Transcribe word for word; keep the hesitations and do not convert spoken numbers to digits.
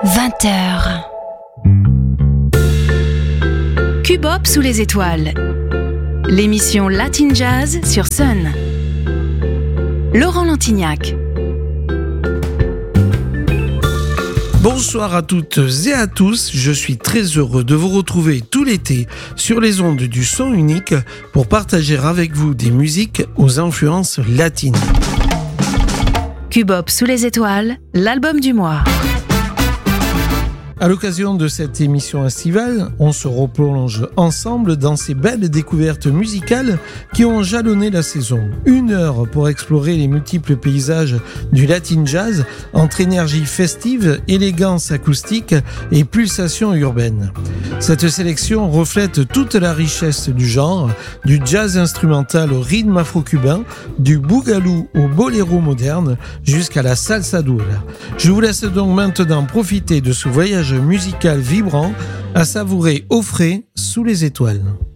vingt heures. Cubop sous les étoiles. L'émission Latin Jazz sur Sun. Laurent Lantignac. Bonsoir à toutes et à tous, je suis très heureux de vous retrouver tout l'été sur les ondes du son unique pour partager avec vous des musiques aux influences latines. Cubop sous les étoiles, l'album du mois. À l'occasion de cette émission estivale, on se replonge ensemble dans ces belles découvertes musicales qui ont jalonné la saison. Une heure pour explorer les multiples paysages du Latin Jazz entre énergie festive, élégance acoustique et pulsation urbaine. Cette sélection reflète toute la richesse du genre, du jazz instrumental au rythme afro-cubain, du boogaloo au boléro moderne jusqu'à la salsa dura. Je vous laisse donc maintenant profiter de ce voyage musical vibrant à savourer au frais sous les étoiles.